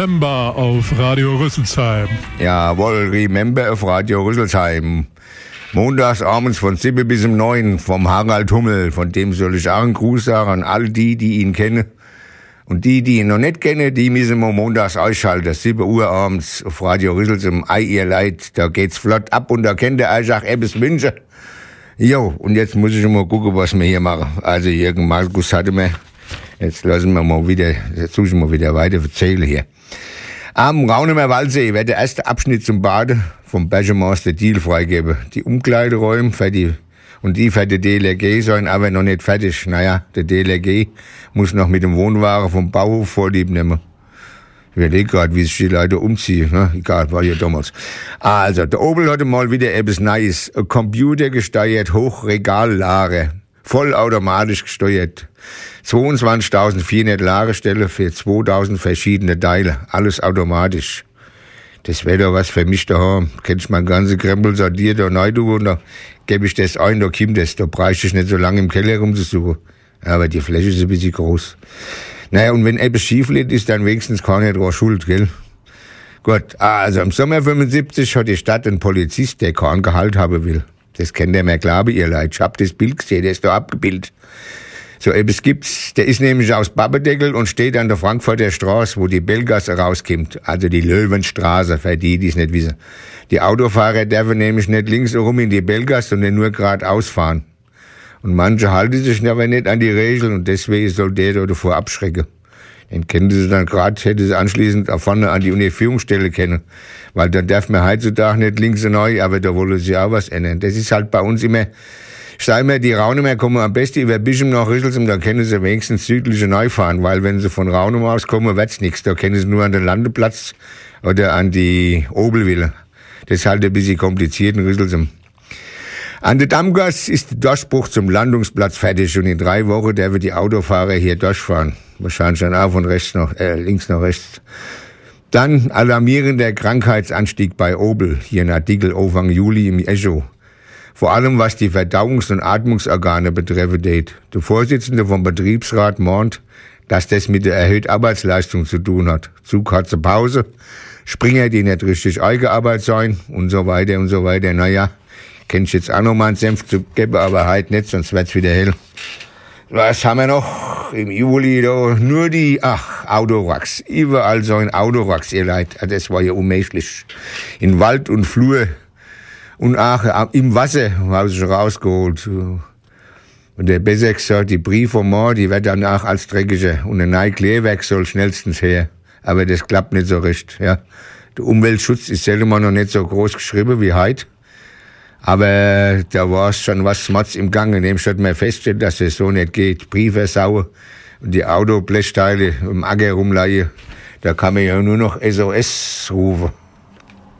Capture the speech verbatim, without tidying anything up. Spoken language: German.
Remember auf Radio Rüsselsheim. Jawohl, Remember auf Radio Rüsselsheim. Montags abends von sieben bis um neun vom Harald Hummel. Von dem soll ich auch einen Gruß sagen an all die, die ihn kennen. Und die, die ihn noch nicht kennen, die müssen wir montags ausschalten. sieben Uhr abends auf Radio Rüsselsheim. Ei, ihr Leid, da geht's flott ab und da kennt ihr euch auch etwas wünschen. Jo, und jetzt muss ich mal gucken, was wir hier machen. Also Jürgen Markus hatte mir, jetzt lassen wir mal wieder, jetzt suche ich mal wieder weiter erzählen hier. Am Raunemer Waldsee wird der erste Abschnitt zum Baden vom Bergemaster Deal freigeben. Die Umkleideräume für die, und die für die D L R G sollen aber noch nicht fertig. Naja, der D L R G muss noch mit dem Wohnwagen vom Bauhof Vorlieb nehmen. Ich überlege gerade, wie sich die Leute umziehen. Ne? Egal, war ja damals. Also, der Opel hatte mal wieder etwas Neues. Ein computergesteuert Hochregallare. Vollautomatisch gesteuert. zweiundzwanzigtausendvierhundert Lagerstellen für zweitausend verschiedene Teile. Alles automatisch. Das wäre doch was für mich daheim. Kenn ich mein ganze Krempel sortiert und neu tun, und da gebe ich das ein, da kommt das. Da bräuchte ich nicht so lange im Keller rumzusuchen. Aber die Fläche ist ein bisschen groß. Naja, und wenn etwas schief geht, ist dann wenigstens keiner dran schuld, gell? Gut, also im Sommer fünfundsiebzig hat die Stadt einen Polizist, der keinen Gehalt haben will. Das kennt ihr mir, glaube ihr Leid. Ich hab das Bild gesehen, der ist da abgebildet. So etwas gibt's. Der ist nämlich aus Babbedeckel und steht an der Frankfurter Straße, wo die Bellgasse rauskommt. Also die Löwenstraße, für die, die es nicht wissen. Die Autofahrer dürfen nämlich nicht links herum in die Bellgasse, sondern nur geradeaus fahren. Und manche halten sich aber nicht an die Regeln und deswegen soll der da davor abschrecken. Den kennen sie dann gerade, hätte sie anschließend auch vorne an die Uniführungsstelle kennen. Weil da darf man heutzutage nicht links und neu, aber da wollen sie auch was ändern. Das ist halt bei uns immer, ich sage immer, die Raunemer kommen am besten über Bischum nach Rüsselsheim, da können sie wenigstens südliche neu fahren, weil wenn sie von Raunum aus kommen, wird's nichts. Da können sie nur an den Landeplatz oder an die Obelwille. Das ist halt ein bisschen kompliziert in Rüsselsheim. An der Dammgasse ist der Durchbruch zum Landungsplatz fertig und in drei Wochen dürfen die Autofahrer hier durchfahren. Wahrscheinlich dann auch von rechts nach, äh, links nach rechts. Dann alarmierender Krankheitsanstieg bei Opel, hier ein Artikel Anfang Juli im Echo. Vor allem was die Verdauungs- und Atmungsorgane betreffen geht. Der Vorsitzende vom Betriebsrat mahnt, dass das mit der erhöhten Arbeitsleistung zu tun hat. Zu kurze Pause, Springer, die nicht richtig eingearbeitet sein und so weiter und so weiter. Naja, kenn ich jetzt auch noch mal einen Senf zu geben, aber heute nicht, sonst wird's wieder hell. Was haben wir noch im Juli da? Nur die, ach, Autoracks. Überall so ein Autoracks, ihr Leid. Das war ja unmenschlich. In Wald und Flur und auch im Wasser haben sie schon rausgeholt. Und der besser gesagt, die Brief vom Mord, die wird danach als dreckiger. Und ein neues Klärwerk soll schnellstens her. Aber das klappt nicht so recht, ja. Der Umweltschutz ist selten mal noch nicht so groß geschrieben wie heute. Aber da war es schon was Schmatz im Gange. Dem hat man festgestellt, dass es so nicht geht. Briefe sauen und die Autoblechteile im Acker rumleihen. Da kann man ja nur noch S O S rufen.